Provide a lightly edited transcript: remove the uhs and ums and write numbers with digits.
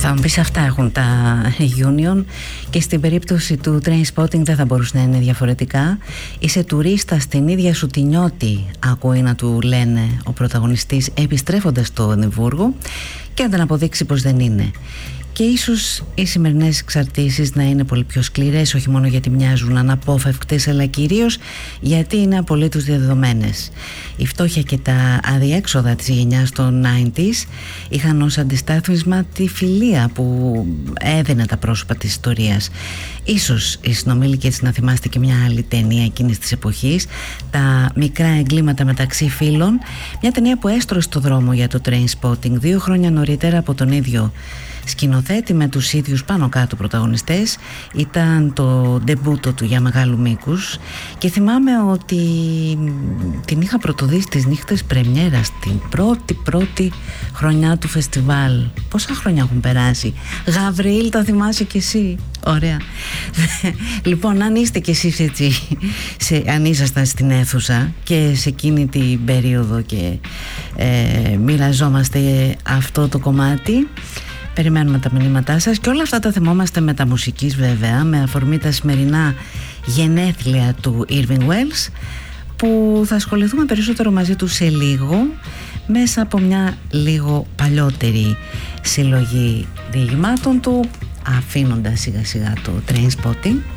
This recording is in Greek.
Θα μου πεις, αυτά έχουν τα Union και στην περίπτωση του Trainspotting δεν θα μπορούσε να είναι διαφορετικά. Είσαι τουρίστα στην ίδια σου τη νιώτη, ακούει να του λένε ο πρωταγωνιστής επιστρέφοντας στο Εδιμβούργο, και αν δεν αποδείξει πως δεν είναι. Και ίσως οι σημερινές εξαρτήσεις να είναι πολύ πιο σκληρές, όχι μόνο γιατί μοιάζουν αναπόφευκτες, αλλά κυρίως γιατί είναι απολύτως διαδεδομένες. Η φτώχεια και τα αδιέξοδα της γενιάς των 90s είχαν ως αντιστάθμισμα τη φιλία που έδινε τα πρόσωπα της ιστορίας. Ίσως οι συνομήλικες να θυμάστε και μια άλλη ταινία εκείνης της εποχής, τα μικρά εγκλήματα μεταξύ φίλων, μια ταινία που έστρωσε το δρόμο για το Trainspotting 2 χρόνια νωρίτερα από τον ίδιο σκηνοθέτη, με τους ίδιους πάνω κάτω πρωταγωνιστές. Ήταν το ντεμπούτο του για μεγάλου μήκους και θυμάμαι ότι την είχα πρωτοδεί στις νύχτες πρεμιέρας, την πρώτη χρονιά του φεστιβάλ. Πόσα χρόνια έχουν περάσει, Γαβριήλ, τα θυμάσαι κι εσύ? Ωραία. Λοιπόν, αν είστε κι εσείς έτσι, αν ήσασταν στην αίθουσα και σε εκείνη την περίοδο και μοιραζόμαστε αυτό το κομμάτι, περιμένουμε τα μηνύματά σας, και όλα αυτά τα θυμόμαστε μεταμουσικής βέβαια, με αφορμή τα σημερινά γενέθλια του Irving Wells, που θα ασχοληθούμε περισσότερο μαζί του σε λίγο, μέσα από μια λίγο παλιότερη συλλογή διηγημάτων του, αφήνοντας σιγά σιγά το Trainspotting.